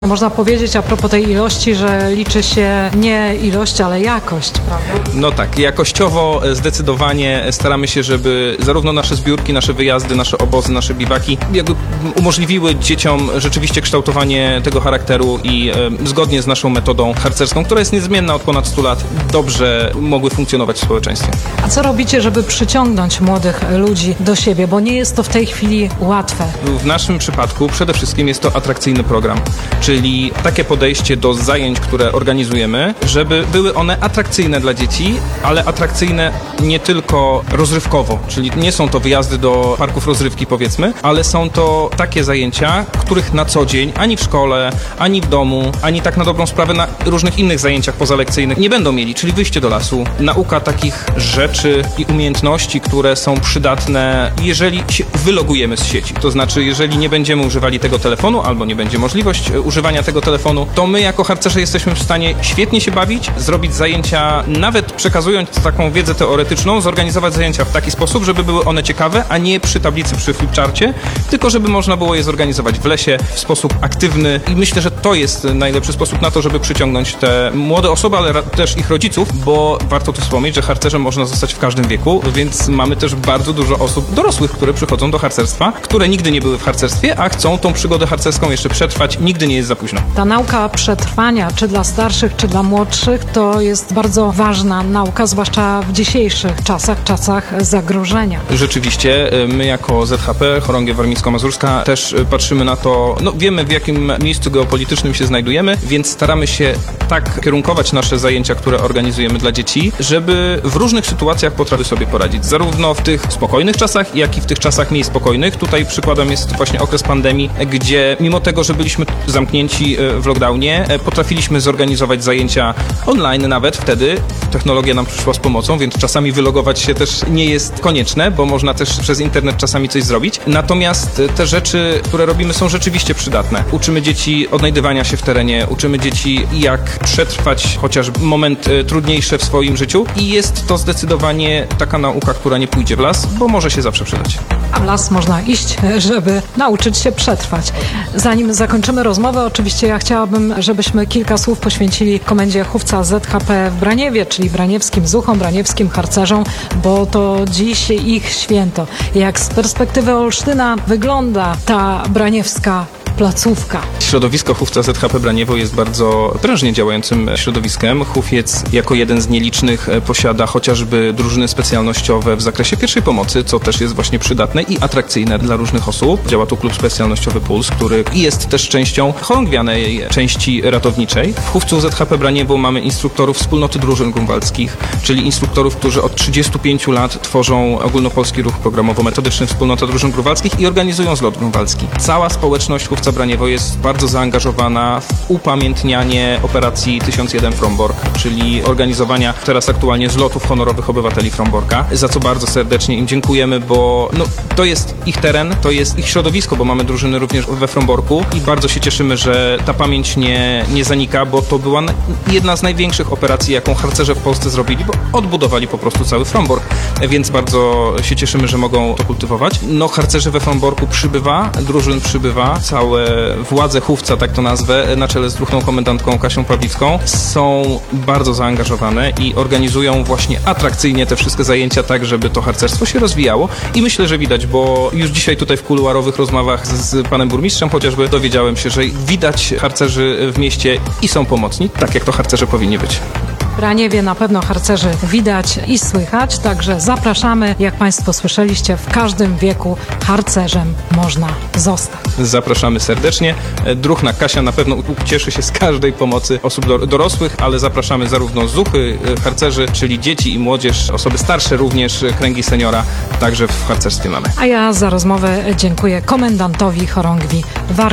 Można powiedzieć a propos tej ilości, że liczy się nie ilość, ale jakość, prawda? No tak, jakościowo zdecydowanie staramy się, żeby zarówno nasze zbiórki, nasze wyjazdy, nasze obozy, nasze biwaki jakby umożliwiły dzieciom rzeczywiście kształtowanie tego charakteru i zgodnie z naszą metodą harcerską, która jest niezmienna od ponad 100 lat, dobrze mogły funkcjonować w społeczeństwie. A co robicie, żeby przyciągnąć młodych ludzi do siebie? Bo nie jest to w tej chwili łatwe. W naszym przypadku przede wszystkim jest to atrakcyjny program, czyli takie podejście do zajęć, które organizujemy, żeby były one atrakcyjne dla dzieci, ale atrakcyjne nie tylko rozrywkowo, czyli nie są to wyjazdy do parków rozrywki, powiedzmy, ale są to takie zajęcia, których na co dzień ani w szkole, ani w domu, ani tak na dobrą sprawę na różnych innych zajęciach pozalekcyjnych nie będą mieli, czyli wyjście do lasu, nauka takich rzeczy i umiejętności, które są przydatne, jeżeli się wylogujemy z sieci. To znaczy, jeżeli nie będziemy używali tego telefonu, albo nie będzie możliwość używania tego telefonu, to my jako harcerze jesteśmy w stanie świetnie się bawić, zrobić zajęcia, nawet przekazując taką wiedzę teoretyczną, zorganizować zajęcia w taki sposób, żeby były one ciekawe, a nie przy tablicy, przy flipcharcie, tylko żeby można było je zorganizować w lesie w sposób aktywny i myślę, że to jest najlepszy sposób na to, żeby przyciągnąć te młode osoby, ale też ich rodziców, bo warto tu wspomnieć, że harcerzem można zostać w każdym wieku, więc mamy też bardzo dużo osób dorosłych, które przychodzą do harcerstwa, które nigdy nie były w harcerstwie, a chcą tą przygodę harcerską jeszcze przetrwać. Nigdy nie jest za późno. Ta nauka przetrwania, czy dla starszych, czy dla młodszych, to jest bardzo ważna nauka, zwłaszcza w dzisiejszych czasach zagrożenia. Rzeczywiście, my jako ZHP, Chorągiew Warmińsko-Mazurska, też patrzymy na to, wiemy w jakim miejscu geopolitycznym się znajdujemy, więc staramy się tak kierunkować nasze zajęcia, które organizujemy dla dzieci, żeby w różnych sytuacjach potrafiły sobie poradzić. Zarówno w tych spokojnych czasach, jak i w tych czasach mniej spokojnych. Tutaj przykładem jest właśnie okres pandemii, gdzie mimo tego, że byliśmy zamknięci w lockdownie, potrafiliśmy zorganizować zajęcia online nawet wtedy. Technologia nam przyszła z pomocą, więc czasami wylogować się też nie jest konieczne, bo można też przez internet czasami coś zrobić. Natomiast te rzeczy, które robimy, są rzeczywiście przydatne. Uczymy dzieci odnajdywania się w terenie, uczymy dzieci, jak przetrwać chociaż momenty trudniejsze w swoim życiu i jest to zdecydowanie taka nauka, która nie pójdzie w las, bo może się zawsze przydać. A w las można iść, żeby nauczyć się przetrwać. Zanim zakończymy rozmowę, oczywiście ja chciałabym, żebyśmy kilka słów poświęcili Komendzie Chówca ZHP w Braniewie, czyli braniewskim zuchom, braniewskim harcerzom, bo to dziś ich święto. Jak z perspektywy Olsztyna wygląda ta braniewska placówka? Środowisko Chówca ZHP Braniewo jest bardzo prężnie działającym środowiskiem. Chówiec jako jeden z nielicznych posiada chociażby drużyny specjalnościowe w zakresie pierwszej pomocy, co też jest właśnie przydatne i atrakcyjne dla różnych osób. Działa tu klub specjalnościowy Puls, który jest też częścią chorągwianej części ratowniczej. W Chówcu ZHP Braniewo mamy instruktorów wspólnoty drużyn grunwaldzkich, czyli instruktorów, którzy od 35 lat tworzą ogólnopolski ruch programowo-metodyczny Wspólnota Drużyn Grunwaldzkich i organizują zlot grunwaldzki. Cała społeczność Chówca Braniewo jest bardzo zaangażowana w upamiętnianie operacji 1001 Frombork, czyli organizowania teraz aktualnie zlotów honorowych obywateli Fromborka, za co bardzo serdecznie im dziękujemy, bo to jest ich teren, to jest ich środowisko, bo mamy drużyny również we Fromborku i bardzo się cieszymy, że ta pamięć nie zanika, bo to była jedna z największych operacji, jaką harcerze w Polsce zrobili, bo odbudowali po prostu cały Frombork, więc bardzo się cieszymy, że mogą to kultywować. Harcerzy we Fromborku przybywa, drużyn przybywa, całe władze Chówca, tak to nazwę, na czele z druhną komendantką Kasią Pawlicką, są bardzo zaangażowane i organizują właśnie atrakcyjnie te wszystkie zajęcia tak, żeby to harcerstwo się rozwijało i myślę, że widać, bo już dzisiaj tutaj w kuluarowych rozmowach z panem burmistrzem chociażby dowiedziałem się, że widać harcerzy w mieście i są pomocni, tak jak to harcerze powinni być. W Braniewie na pewno harcerzy widać i słychać, także zapraszamy. Jak Państwo słyszeliście, w każdym wieku harcerzem można zostać. Zapraszamy serdecznie. Druhna Kasia na pewno ucieszy się z każdej pomocy osób dorosłych, ale zapraszamy zarówno zuchy, harcerzy, czyli dzieci i młodzież, osoby starsze również, kręgi seniora, także w harcerstwie mamy. A ja za rozmowę dziękuję komendantowi chorągwi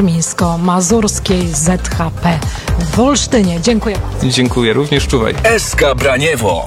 warmińsko-mazurskiej ZHP w Olsztynie. Dziękuję bardzo. Dziękuję również, czuwaj. SK Braniewo.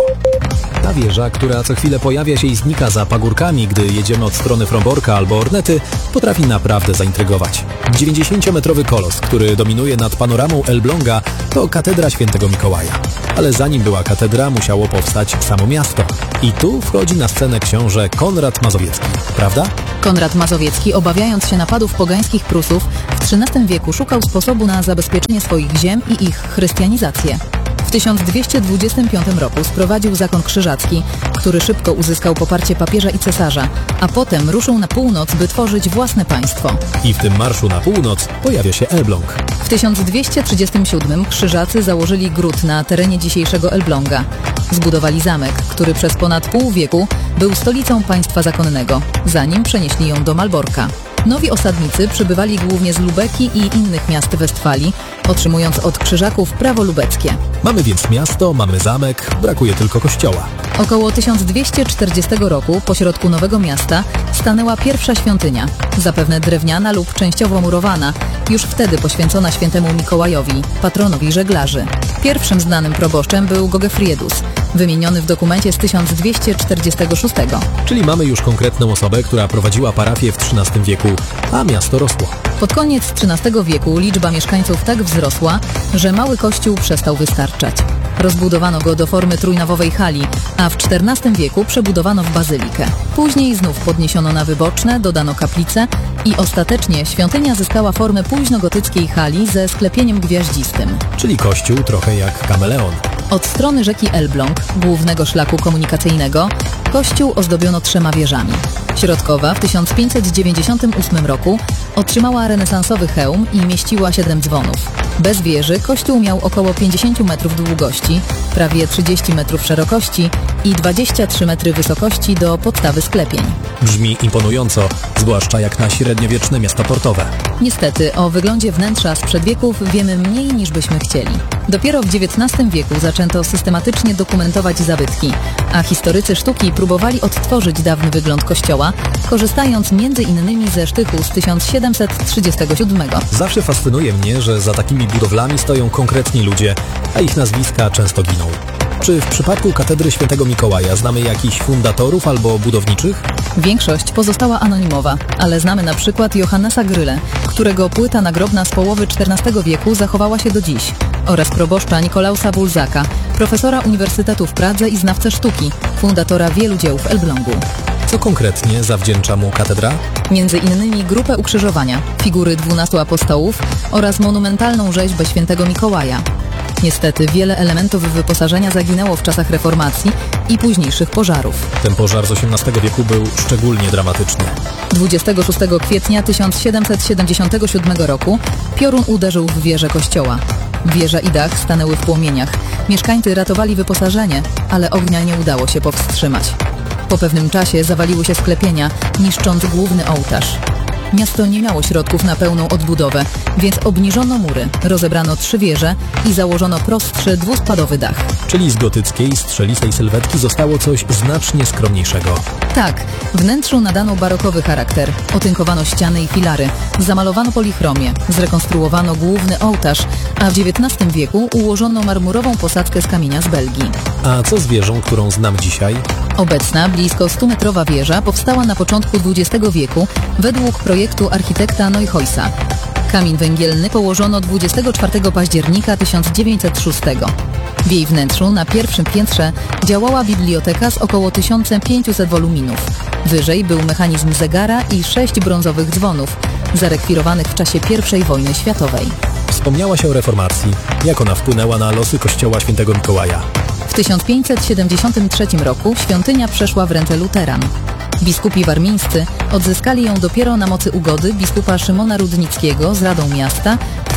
Ta wieża, która co chwilę pojawia się i znika za pagórkami, gdy jedziemy od strony Fromborka albo Ornety, potrafi naprawdę zaintrygować. 90-metrowy kolos, który dominuje nad panoramą Elbląga, to katedra świętego Mikołaja. Ale zanim była katedra, musiało powstać samo miasto. I tu wchodzi na scenę książę Konrad Mazowiecki, prawda? Konrad Mazowiecki, obawiając się napadów pogańskich Prusów, w XIII wieku szukał sposobu na zabezpieczenie swoich ziem i ich chrystianizację. W 1225 roku sprowadził zakon krzyżacki, który szybko uzyskał poparcie papieża i cesarza, a potem ruszył na północ, by tworzyć własne państwo. I w tym marszu na północ pojawia się Elbląg. W 1237 krzyżacy założyli gród na terenie dzisiejszego Elbląga. Zbudowali zamek, który przez ponad pół wieku był stolicą państwa zakonnego, zanim przenieśli ją do Malborka. Nowi osadnicy przybywali głównie z Lubeki i innych miast Westfalii, otrzymując od krzyżaków prawo lubeckie. Mamy więc miasto, mamy zamek, brakuje tylko kościoła. Około 1240 roku pośrodku Nowego Miasta stanęła pierwsza świątynia, zapewne drewniana lub częściowo murowana, już wtedy poświęcona świętemu Mikołajowi, patronowi żeglarzy. Pierwszym znanym proboszczem był Gogefriedus, wymieniony w dokumencie z 1246. Czyli mamy już konkretną osobę, która prowadziła parafię w XIII wieku, a miasto rosło. Pod koniec XIII wieku liczba mieszkańców tak wzrosła, że mały kościół przestał wystarczać. Rozbudowano go do formy trójnawowej hali, a w XIV wieku przebudowano w bazylikę. Później znów podniesiono nawy boczne, dodano kaplice i ostatecznie świątynia zyskała formę późnogotyckiej hali ze sklepieniem gwiaździstym. Czyli kościół trochę jak kameleon. Od strony rzeki Elbląg, głównego szlaku komunikacyjnego, kościół ozdobiono 3 wieżami. Środkowa w 1598 roku otrzymała renesansowy hełm i mieściła 7 dzwonów. Bez wieży kościół miał około 50 metrów długości, prawie 30 metrów szerokości i 23 metry wysokości do podstawy sklepień. Brzmi imponująco, zwłaszcza jak na średniowieczne miasta portowe. Niestety o wyglądzie wnętrza sprzed wieków wiemy mniej niż byśmy chcieli. Dopiero w XIX wieku zaczęto systematycznie dokumentować zabytki, a historycy sztuki próbowali odtworzyć dawny wygląd kościoła, korzystając m.in. ze sztychu z 1737. Zawsze fascynuje mnie, że za takimi budowlami stoją konkretni ludzie, a ich nazwiska często giną. Czy w przypadku katedry Świętego Mikołaja znamy jakichś fundatorów albo budowniczych? Większość pozostała anonimowa, ale znamy na przykład Johannesa Gryle, którego płyta nagrobna z połowy XIV wieku zachowała się do dziś, oraz proboszcza Nikolausa Wulzaka, profesora Uniwersytetu w Pradze i znawcę sztuki, fundatora wielu dzieł w Elblągu. Co konkretnie zawdzięcza mu katedra? Między innymi grupę ukrzyżowania, figury 12 apostołów oraz monumentalną rzeźbę Świętego Mikołaja. Niestety wiele elementów wyposażenia zaginęło w czasach reformacji i późniejszych pożarów. Ten pożar z XVIII wieku był szczególnie dramatyczny. 26 kwietnia 1777 roku piorun uderzył w wieżę kościoła. Wieża i dach stanęły w płomieniach. Mieszkańcy ratowali wyposażenie, ale ognia nie udało się powstrzymać. Po pewnym czasie zawaliły się sklepienia, niszcząc główny ołtarz. Miasto nie miało środków na pełną odbudowę, więc obniżono mury, rozebrano 3 wieże i założono prostszy, dwuspadowy dach. Czyli z gotyckiej, strzelistej sylwetki zostało coś znacznie skromniejszego. Tak, wnętrzu nadano barokowy charakter, otynkowano ściany i filary, zamalowano polichromię, zrekonstruowano główny ołtarz, a w XIX wieku ułożono marmurową posadzkę z kamienia z Belgii. A co z wieżą, którą znam dzisiaj? Obecna, blisko 100-metrowa wieża powstała na początku XX wieku według projektu architekta Neuhäusa. Kamień węgielny położono 24 października 1906. W jej wnętrzu na pierwszym piętrze działała biblioteka z około 1500 woluminów. Wyżej był mechanizm zegara i 6 brązowych dzwonów, zarekwirowanych w czasie I wojny światowej. Wspomniałaś o reformacji. Jak ona wpłynęła na losy kościoła Świętego Mikołaja? W 1573 roku świątynia przeszła w ręce luteran. Biskupi warmińscy odzyskali ją dopiero na mocy ugody biskupa Szymona Rudnickiego z Radą Miasta w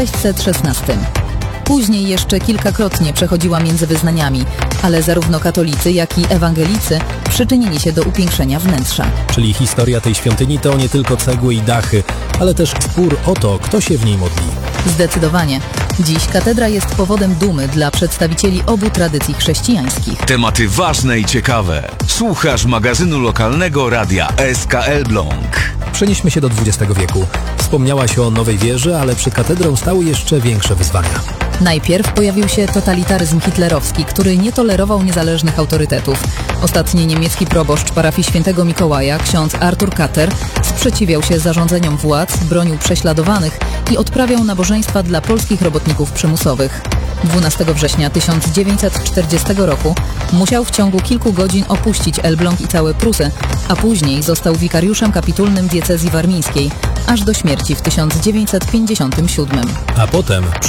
1616. Później jeszcze kilkakrotnie przechodziła między wyznaniami, ale zarówno katolicy, jak i ewangelicy przyczynili się do upiększenia wnętrza. Czyli historia tej świątyni to nie tylko cegły i dachy, ale też spór o to, kto się w niej modli. Zdecydowanie. Dziś katedra jest powodem dumy dla przedstawicieli obu tradycji chrześcijańskich. Tematy ważne i ciekawe. Słuchasz magazynu lokalnego radia SK Elbląg. Przenieśmy się do XX wieku. Wspomniałaś o nowej wieży, ale przed katedrą stały jeszcze większe wyzwania. Najpierw pojawił się totalitaryzm hitlerowski, który nie tolerował niezależnych autorytetów. Ostatni niemiecki proboszcz parafii Świętego Mikołaja, ksiądz Artur Kater, sprzeciwiał się zarządzeniom władz, bronił prześladowanych i odprawiał nabożeństwa dla polskich robotników przymusowych. 12 września 1940 roku musiał w ciągu kilku godzin opuścić Elbląg i całe Prusy, a później został wikariuszem kapitulnym diecezji warmińskiej, aż do śmierci w 1957. A potem